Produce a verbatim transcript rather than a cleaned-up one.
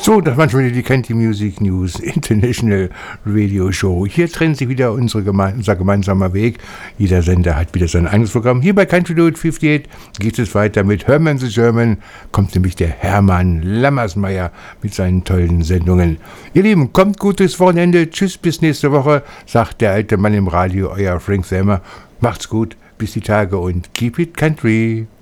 So, das war schon wieder die Country Music News International Radio Show. Hier trennt sich wieder unsere geme unser gemeinsamer Weg. Jeder Sender hat wieder sein eigenes Programm. Hier bei Country Road fünfundachtzig geht es weiter mit Herman the German. Kommt nämlich der Hermann Lammersmeier mit seinen tollen Sendungen. Ihr Lieben, kommt gutes Wochenende. Tschüss, bis nächste Woche, sagt der alte Mann im Radio, euer Frank Selmer. Macht's gut, bis die Tage und keep it country.